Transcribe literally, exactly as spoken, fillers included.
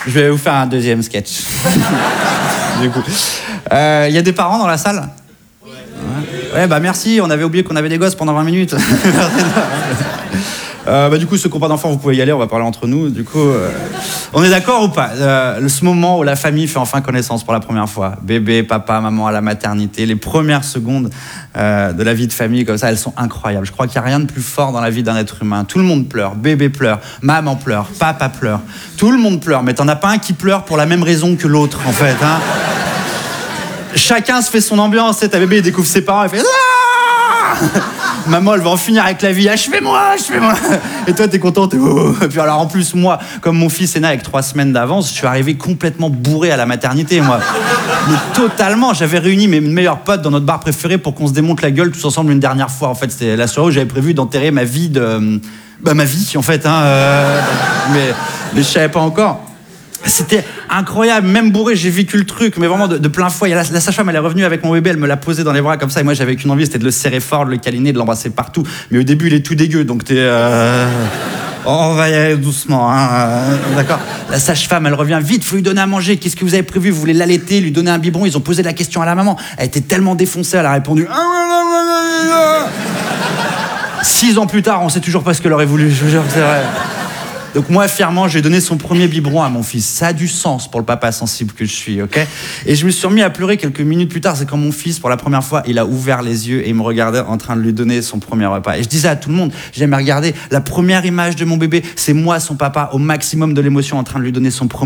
Je vais vous faire un deuxième sketch. Du coup, il euh, y a des parents dans la salle ? Ouais, bah merci, on avait oublié qu'on avait des gosses pendant vingt minutes. euh, bah, du coup, ceux qui n'ont pas d'enfants, vous pouvez y aller, on va parler entre nous. Du coup, euh, on est d'accord ou pas ? euh, Ce moment où la famille fait enfin connaissance pour la première fois. Bébé, papa, maman à la maternité, les premières secondes euh, de la vie de famille comme ça, elles sont incroyables. Je crois qu'il n'y a rien de plus fort dans la vie d'un être humain. Tout le monde pleure, bébé pleure, maman pleure, papa pleure. Tout le monde pleure, mais t'en as pas un qui pleure pour la même raison que l'autre, en fait. Hein. Chacun se fait son ambiance, ta bébé il découvre ses parents, il fait ah maman elle va en finir avec la vie, achevez-moi, achevez-moi. Et toi t'es content, t'es oh. Et puis alors en plus moi, comme mon fils est né avec trois semaines d'avance, je suis arrivé complètement bourré à la maternité moi. Mais totalement, j'avais réuni mes meilleurs potes dans notre bar préféré pour qu'on se démonte la gueule tous ensemble une dernière fois. En fait c'était la soirée où j'avais prévu d'enterrer ma vie de... Bah ma vie en fait, hein, euh... mais, mais je savais pas encore. C'était incroyable, même bourré, j'ai vécu le truc, mais vraiment de, de plein fouet. La, la sage-femme, elle est revenue avec mon bébé, elle me l'a posé dans les bras comme ça, et moi j'avais qu'une envie, c'était de le serrer fort, de le câliner, de l'embrasser partout. Mais au début, il est tout dégueu, donc t'es... Euh... Oh, on va y aller doucement, hein, euh, d'accord. La sage-femme, elle revient vite, faut lui donner à manger. Qu'est-ce que vous avez prévu ? Vous voulez l'allaiter, lui donner un biberon ? Ils ont posé la question à la maman. Elle était tellement défoncée, elle a répondu... Six ans plus tard, on sait toujours pas ce qu'elle aurait voulu, je vous jure que c'est vrai. Donc moi, fièrement, j'ai donné son premier biberon à mon fils. Ça a du sens pour le papa sensible que je suis, ok ? Et je me suis remis à pleurer quelques minutes plus tard. C'est quand mon fils, pour la première fois, il a ouvert les yeux et il me regardait en train de lui donner son premier repas. Et je disais à tout le monde, j'aimais regarder, la première image de mon bébé, c'est moi, son papa, au maximum de l'émotion, en train de lui donner son premier